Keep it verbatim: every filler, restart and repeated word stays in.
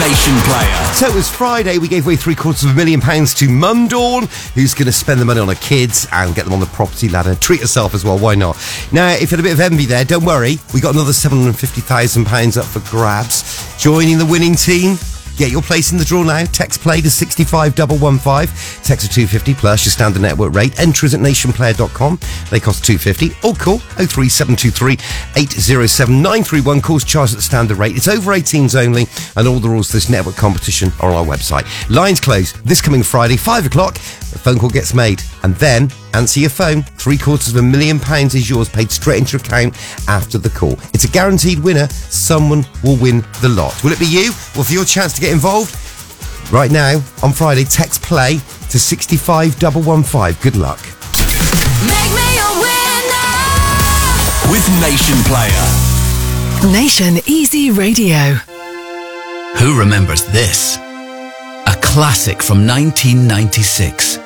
Nation Player. So it was Friday, we gave away three quarters of a million pounds to Mum Dawn, who's going to spend the money on her kids and get them on the property ladder. Treat herself as well, why not? Now, if you had a bit of envy there, don't worry, we got another seven hundred fifty thousand pounds up for grabs. Joining the winning team, get your place in the draw now. Text play to six five one one five. Text to two fifty plus your standard network rate. Entries at nation player dot com. They cost two fifty. Or call oh three seven two three eight oh seven nine three one. Calls charged at the standard rate. It's over eighteens only, and all the rules to this network competition are on our website. Lines closed this coming Friday, five o'clock. A phone call gets made, and then answer your phone. Three quarters of a million pounds is yours, paid straight into your account after the call. It's a guaranteed winner. Someone will win the lot. Will it be you? Well, for your chance to get involved, right now, on Friday, text play to six five one one five. Good luck. Make me a winner with Nation Player. Nation Easy Radio. Who remembers this? A classic from nineteen ninety-six.